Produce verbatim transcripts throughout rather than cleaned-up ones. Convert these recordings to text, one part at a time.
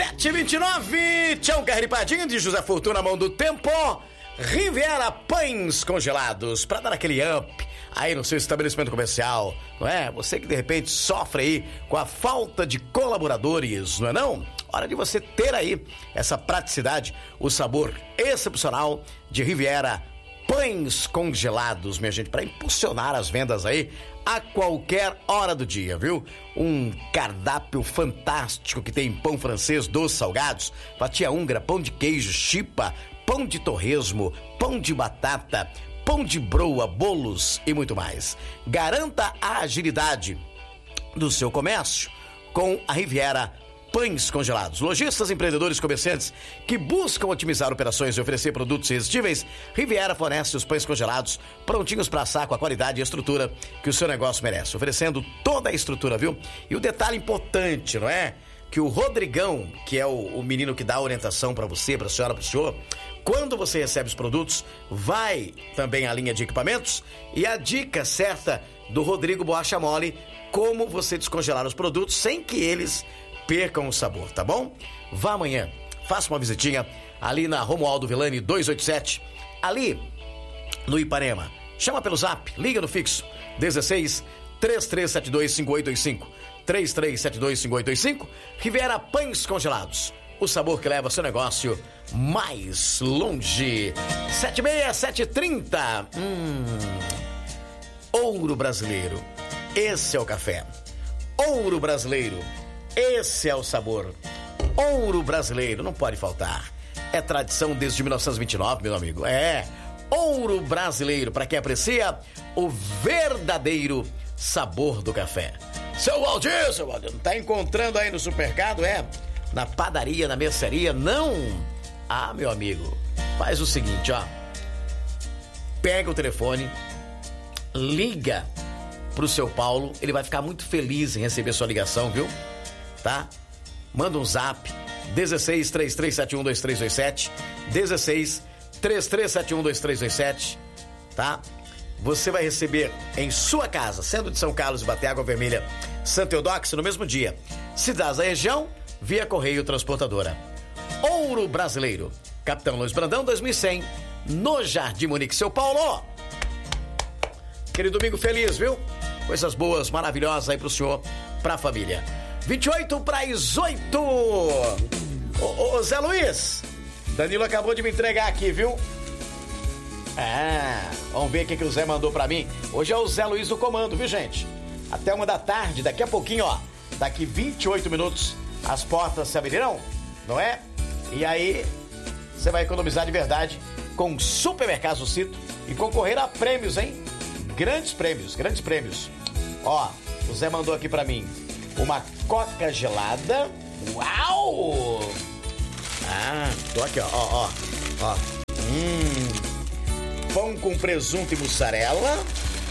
sete e vinte e nove, Tchau Carripadinho de José Fortuna, mão do tempo. Riviera Pães Congelados, para dar aquele up aí no seu estabelecimento comercial, não é? Você que de repente sofre aí com a falta de colaboradores, não é não? Hora de você ter aí essa praticidade, o sabor excepcional de Riviera Pães Congelados, minha gente, para impulsionar as vendas aí a qualquer hora do dia, viu? Um cardápio fantástico que tem pão francês, doces, salgados, fatia húngara, pão de queijo, chipa, pão de torresmo, pão de batata, pão de broa, bolos e muito mais. Garanta a agilidade do seu comércio com a Riviera Pães Congelados. Lojistas, empreendedores, comerciantes que buscam otimizar operações e oferecer produtos irresistíveis, Riviera fornece os pães congelados prontinhos para assar com a qualidade e a estrutura que o seu negócio merece, oferecendo toda a estrutura, viu? E o detalhe importante, não é? Que o Rodrigão, que é o, o menino que dá a orientação para você, para a senhora, para o senhor, quando você recebe os produtos, vai também a linha de equipamentos e a dica certa do Rodrigo Borracha Mole, como você descongelar os produtos sem que eles percam o sabor, tá bom? Vá amanhã, faça uma visitinha ali na Romualdo Villani dois oito sete, ali no Ipanema. Chama pelo zap, liga no fixo, dezesseis, três três sete dois, cinco oito dois cinco, três três sete dois, cinco oito dois cinco, Riviera Pães Congelados, o sabor que leva seu negócio mais longe. sete seis, sete trinta, hum, Ouro Brasileiro, esse é o café. Ouro Brasileiro, esse é o sabor. Ouro Brasileiro, não pode faltar. É tradição desde mil novecentos e vinte e nove, meu amigo. É, Ouro Brasileiro, para quem aprecia o verdadeiro sabor do café. Seu Valdir, seu Valdir, não tá encontrando aí no supermercado, é? Na padaria, na mercearia, não? Ah, meu amigo, faz o seguinte, ó. Pega o telefone, liga pro seu Paulo, ele vai ficar muito feliz em receber sua ligação, viu? Tá? Manda um zap, dezesseis, três três sete um, dois três dois sete, dezesseis, três três sete um, dois três dois sete, tá? Você vai receber em sua casa, sendo de São Carlos e Bater Água Vermelha, Santa Eudóxia, no mesmo dia. Cidades da região, via Correio Transportadora. Ouro Brasileiro, Capitão Luiz Brandão, dois mil e cem, no Jardim Munique, seu Paulo. Aquele domingo feliz, viu? Coisas boas, maravilhosas aí pro senhor, pra família. vinte e oito para as oito. Ô, ô, Zé Luiz, Danilo acabou de me entregar aqui, viu? Ah, vamos ver o que, que o Zé mandou pra mim. Hoje é o Zé Luiz do comando, viu, gente? Até uma da tarde, daqui a pouquinho, ó. Daqui vinte e oito minutos, as portas se abrirão, não é? E aí, você vai economizar de verdade com Supermercado Cito e concorrer a prêmios, hein? Grandes prêmios, grandes prêmios. Ó, o Zé mandou aqui pra mim uma coca gelada. Uau! Ah, tô aqui, ó, ó, ó. Hum, pão com presunto e mussarela.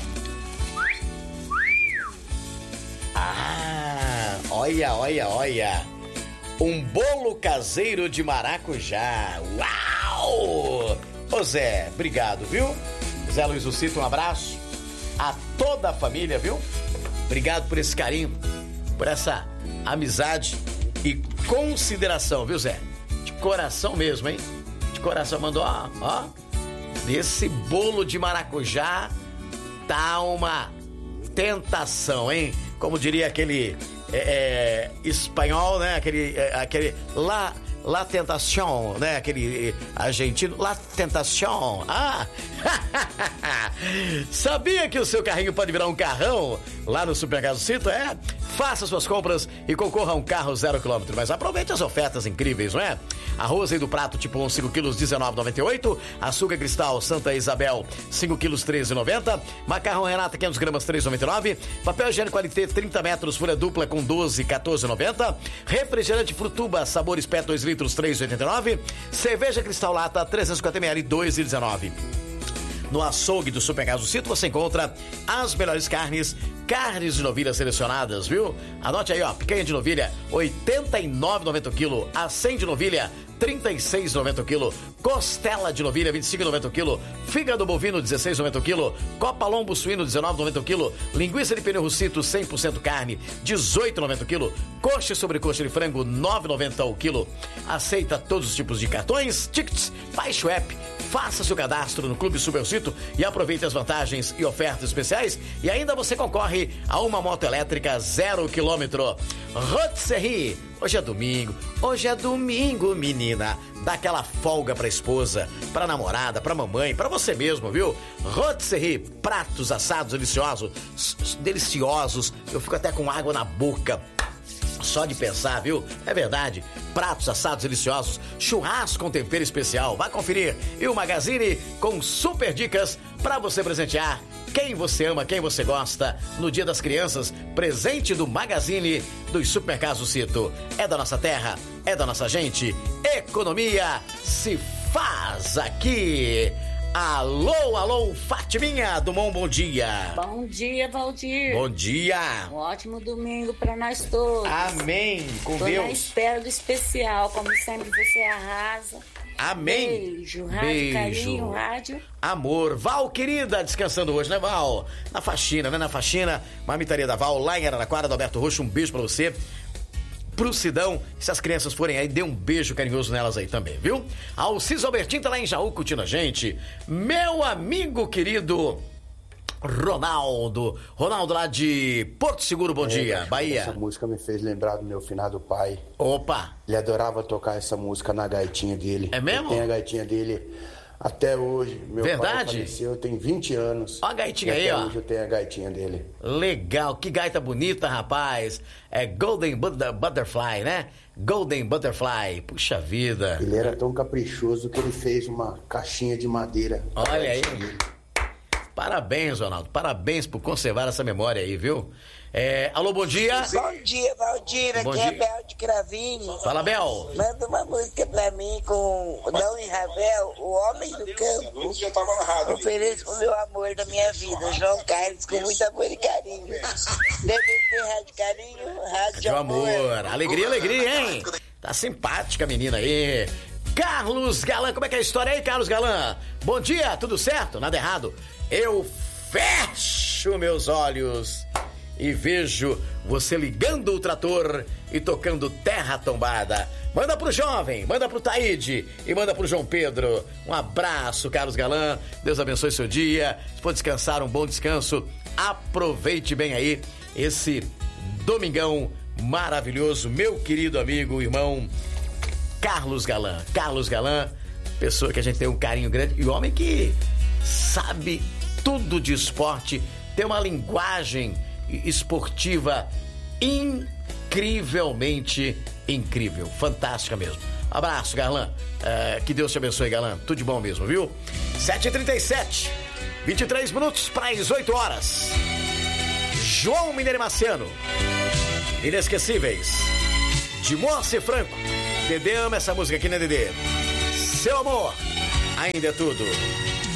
Ah, olha, olha, olha. Um bolo caseiro de maracujá. Uau! Ô Zé, obrigado, viu? Zé Luiz Lucito, um abraço a toda a família, viu? Obrigado por esse carinho, por essa amizade e consideração, viu, Zé? De coração mesmo, hein? De coração, mandou, ó, ó. Esse bolo de maracujá tá uma tentação, hein? Como diria aquele é, é, espanhol, né? Aquele, é, aquele lá... La Tentación, né? Aquele argentino, La Tentación. Ah! Sabia que o seu carrinho pode virar um carrão lá no Supermercado Cito? É? Faça suas compras e concorra a um carro zero quilômetro. Mas aproveite as ofertas incríveis, não é? Arroz aí do prato tipo um, cinco quilos, dezenove reais e noventa e oito centavos. Açúcar cristal Santa Isabel, cinco quilos, treze reais e noventa centavos. Macarrão Renata, quinhentas gramas, três reais e noventa e nove centavos. Papel higiênico Qualité, trinta metros, folha dupla com doze, quatorze reais e noventa centavos. Refrigerante Frutuba, sabores Pet, dois litros, três reais e oitenta e nove centavos. Cerveja Cristal Lata, trezentos e cinquenta mililitros, dois reais e dezenove centavos. No açougue do Supermercado Cito você encontra as melhores carnes, carnes de novilha selecionadas, viu? Anote aí, ó, picanha de novilha, oitenta e nove reais e noventa centavos o quilo, a cem de novilha, trinta e seis reais e noventa centavos o quilo. Costela de novilha, vinte e cinco reais e noventa centavos o quilo. Fígado bovino, dezesseis reais e noventa centavos o quilo. Copa lombo suíno, dezenove reais e noventa centavos o quilo. Linguiça de pneu russito, cem por cento carne, dezoito reais e noventa centavos o quilo. Coxa sobre coxa de frango, nove reais e noventa centavos o quilo. Aceita todos os tipos de cartões, tickets, baixe o app, faça seu cadastro no Clube Supercito e aproveite as vantagens e ofertas especiais. E ainda você concorre a uma moto elétrica zero quilômetro. Rotisserie, hoje é domingo, hoje é domingo, menina. Dá aquela folga pra esposa, pra namorada, pra mamãe, pra você mesmo, viu? Rotisserie, pratos assados deliciosos, deliciosos. Eu fico até com água na boca só de pensar, viu? É verdade. Pratos assados deliciosos, churrasco com tempero especial. Vai conferir. E o Magazine com super dicas pra você presentear quem você ama, quem você gosta. No Dia das Crianças, presente do Magazine dos Supermercados Cito. É da nossa terra, é da nossa gente. Economia se faz aqui. Alô, alô, Fatiminha do Bom Bom Dia. Bom dia, Valdir. Bom dia. Um ótimo domingo pra nós todos. Amém. Com Tô Deus. na espera do especial, como sempre você arrasa. Amém. Beijo, rádio, Beijo. carinho, rádio. Amor. Val, querida, descansando hoje, né, Val? Na faxina, né? Na faxina, Marmitaria da Val, lá em Araraquara, do Alberto Roxo, um beijo pra você. Pro Sidão, se as crianças forem aí, dê um beijo carinhoso nelas aí também, viu? Alciso Albertinho tá lá em Jaú curtindo a gente. Meu amigo querido Ronaldo. Ronaldo lá de Porto Seguro, bom é, dia, Bahia. Essa música me fez lembrar do meu finado pai. Opa! Ele adorava tocar essa música na gaitinha dele. É mesmo? Tem a gaitinha dele até hoje. Meu Verdade? pai faleceu, tem vinte anos. Ó a gaitinha aí, ó. Até hoje eu tenho a gaitinha dele. Legal, que gaita bonita, rapaz. É Golden Butterfly, né? Golden Butterfly, puxa vida. Ele era tão caprichoso que ele fez uma caixinha de madeira. Olha aí. Parabéns, Ronaldo. Parabéns por conservar essa memória aí, viu? É, alô, bom dia. Bom dia, Valdir. Aqui é Bel de Cravinho. Fala, Bel. Manda uma música pra mim com Dom e Ravel, O Homem do Campo. Ofereço o meu amor da minha vida, João Carlos, com muito amor e carinho. Deve ter rádio carinho, rádio amor. amor. Alegria, alegria, hein? Tá simpática a menina aí. Carlos Galan, como é que é a história aí, Carlos Galan? Bom dia, tudo certo? Nada errado. Eu fecho meus olhos e vejo você ligando o trator e tocando Terra Tombada. Manda pro jovem, manda pro Taíde e manda pro João Pedro. Um abraço, Carlos Galan. Deus abençoe seu dia. Se for descansar, um bom descanso. Aproveite bem aí esse domingão maravilhoso. Meu querido amigo, irmão Carlos Galan. Carlos Galan, pessoa que a gente tem um carinho grande e homem que sabe tudo de esporte, tem uma linguagem esportiva incrivelmente incrível, fantástica mesmo. Abraço, Galan. Uh, que Deus te abençoe, Galan. Tudo de bom mesmo, viu? sete e trinta e sete, vinte e três minutos para as oito horas. João Mineiro e Marciano. Inesquecíveis. De Morse Franco. Dedê ama essa música aqui, né, Dedê? Seu amor ainda é tudo.